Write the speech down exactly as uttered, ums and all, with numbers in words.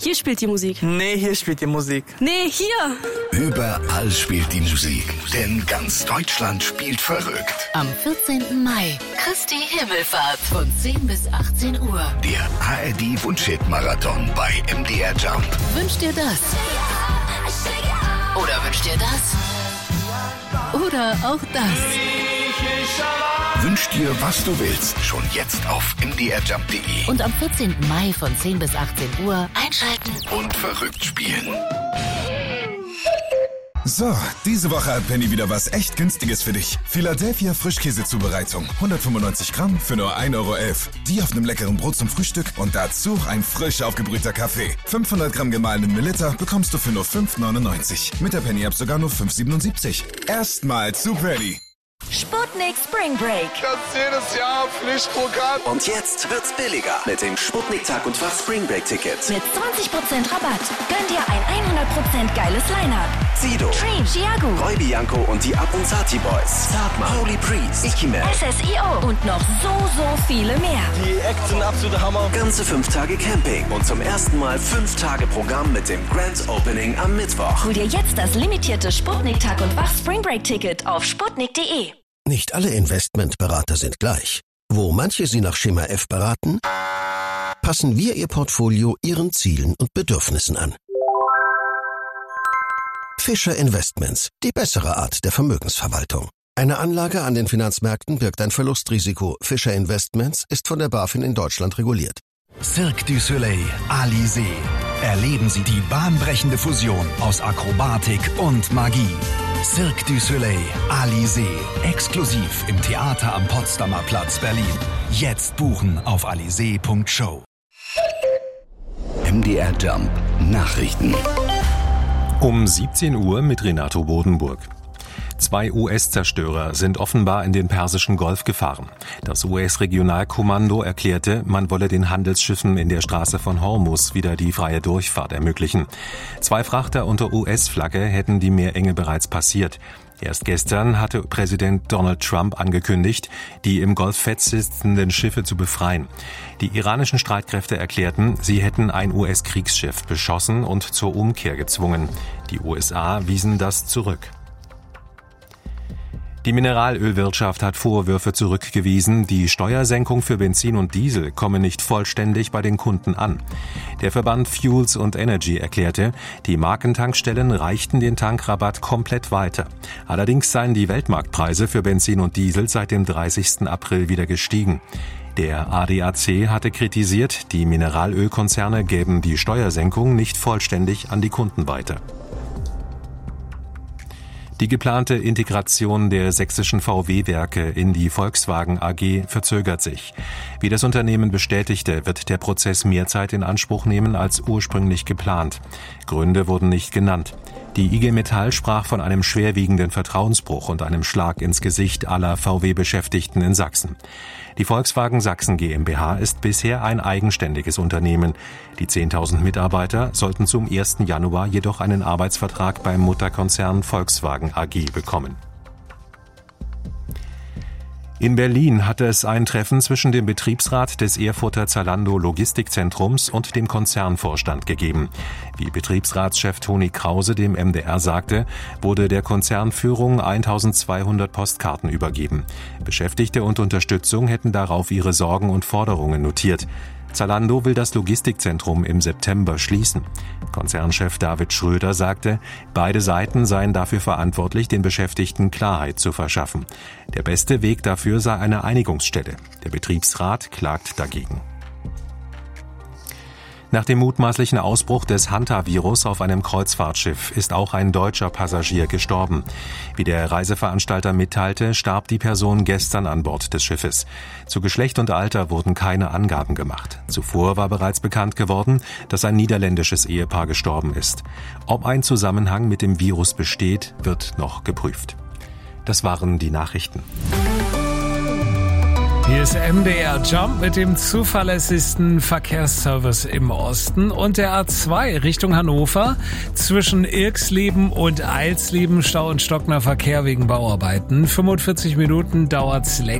hier spielt die Musik. Nee, hier spielt die Musik. Nee, hier. Überall spielt die Musik, denn ganz Deutschland spielt verrückt. Am vierzehnten Mai, Christi Himmelfahrt von zehn bis achtzehn Uhr. Der A R D-Wunschhit-Marathon bei M D R Jump. Wünsch dir das? Oder wünsch dir das? Oder auch das? Wünsch dir, was du willst, schon jetzt auf m d r jump punkt d e. Und am vierzehnten Mai von zehn bis achtzehn Uhr einschalten Und verrückt spielen. So, diese Woche hat Penny wieder was echt Günstiges für dich. Philadelphia Frischkäsezubereitung. hundertfünfundneunzig Gramm für nur ein Euro elf. Die auf einem leckeren Brot zum Frühstück und dazu ein frisch aufgebrühter Kaffee. fünfhundert Gramm gemahlenen Melitta bekommst du für nur fünf neunundneunzig. Mit der Penny-App sogar nur fünf siebenundsiebzig. Erstmal zu Penny. Sputnik Spring Break. Das ist jedes Jahr Pflichtprogramm. Und jetzt wird's billiger mit dem Sputnik Tag und Wach Spring Break Ticket. Mit zwanzig Prozent Rabatt. Gönn dir ein hundert Prozent geiles Line-Up. Sido, Dream, Chiago, Roy Bianco und die Abunzati Boys. Zartmann, Holy Priest, Icky-Man, S S I O und noch so, so viele mehr. Die Acts sind absolute Hammer. Ganze fünf Tage Camping und zum ersten Mal fünf Tage Programm mit dem Grand Opening am Mittwoch. Hol dir jetzt das limitierte Sputnik Tag und Wach Spring Break Ticket auf sputnik punkt de. Nicht alle Investmentberater sind gleich. Wo manche Sie nach Schema F beraten, passen wir Ihr Portfolio Ihren Zielen und Bedürfnissen an. Fischer Investments, die bessere Art der Vermögensverwaltung. Eine Anlage an den Finanzmärkten birgt ein Verlustrisiko. Fischer Investments ist von der BaFin in Deutschland reguliert. Cirque du Soleil, Alizé. Erleben Sie die bahnbrechende Fusion aus Akrobatik und Magie. Cirque du Soleil, Alizé. Exklusiv im Theater am Potsdamer Platz, Berlin. Jetzt buchen auf alizé punkt show. M D R Jump Nachrichten. Um siebzehn Uhr mit Renato Bodenburg. Zwei U S-Zerstörer sind offenbar in den Persischen Golf gefahren. Das U S-Regionalkommando erklärte, man wolle den Handelsschiffen in der Straße von Hormuz wieder die freie Durchfahrt ermöglichen. Zwei Frachter unter U S-Flagge hätten die Meerenge bereits passiert. Erst gestern hatte Präsident Donald Trump angekündigt, die im Golf festsitzenden Schiffe zu befreien. Die iranischen Streitkräfte erklärten, sie hätten ein U S-Kriegsschiff beschossen und zur Umkehr gezwungen. Die U S A wiesen das zurück. Die Mineralölwirtschaft hat Vorwürfe zurückgewiesen, die Steuersenkung für Benzin und Diesel komme nicht vollständig bei den Kunden an. Der Verband Fuels und Energy erklärte, die Markentankstellen reichten den Tankrabatt komplett weiter. Allerdings seien die Weltmarktpreise für Benzin und Diesel seit dem dreißigsten April wieder gestiegen. Der A D A C hatte kritisiert, die Mineralölkonzerne gäben die Steuersenkung nicht vollständig an die Kunden weiter. Die geplante Integration der sächsischen V W-Werke in die Volkswagen A G verzögert sich. Wie das Unternehmen bestätigte, wird der Prozess mehr Zeit in Anspruch nehmen als ursprünglich geplant. Gründe wurden nicht genannt. Die I G Metall sprach von einem schwerwiegenden Vertrauensbruch und einem Schlag ins Gesicht aller V W-Beschäftigten in Sachsen. Die Volkswagen Sachsen GmbH ist bisher ein eigenständiges Unternehmen. Die zehntausend Mitarbeiter sollten zum ersten Januar jedoch einen Arbeitsvertrag beim Mutterkonzern Volkswagen A G bekommen. In Berlin hatte es ein Treffen zwischen dem Betriebsrat des Erfurter Zalando Logistikzentrums und dem Konzernvorstand gegeben. Wie Betriebsratschef Toni Krause dem M D R sagte, wurde der Konzernführung eintausendzweihundert Postkarten übergeben. Beschäftigte und Unterstützung hätten darauf ihre Sorgen und Forderungen notiert. Zalando will das Logistikzentrum im September schließen. Konzernchef David Schröder sagte, beide Seiten seien dafür verantwortlich, den Beschäftigten Klarheit zu verschaffen. Der beste Weg dafür sei eine Einigungsstelle. Der Betriebsrat klagt dagegen. Nach dem mutmaßlichen Ausbruch des Hanta-Virus auf einem Kreuzfahrtschiff ist auch ein deutscher Passagier gestorben. Wie der Reiseveranstalter mitteilte, starb die Person gestern an Bord des Schiffes. Zu Geschlecht und Alter wurden keine Angaben gemacht. Zuvor war bereits bekannt geworden, dass ein niederländisches Ehepaar gestorben ist. Ob ein Zusammenhang mit dem Virus besteht, wird noch geprüft. Das waren die Nachrichten. Hier ist M D R Jump mit dem zuverlässigsten Verkehrsservice im Osten und der A zwei Richtung Hannover. Zwischen Irksleben und Eilsleben Stau und stockender Verkehr wegen Bauarbeiten. fünfundvierzig Minuten dauert's länger.